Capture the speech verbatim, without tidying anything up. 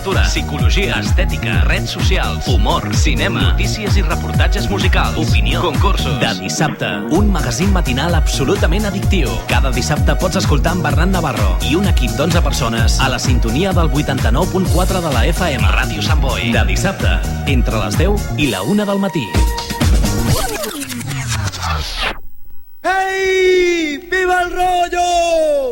literatura, psicologia, estètica, redes socials, humor, cinema, notícies i reportatges musicals, opinió, concursos. De Dissabte, un magazín matinal absolutament addictiu. Cada dissabte pots escoltar amb Bernat Navarro i un equip d'onze persones a la sintonia del vuitanta-nou punt quatre de la F M. Ràdio Sant Boi. De dissabte, entre les deu i la una del matí. ¡Hey! ¡Viva el rollo!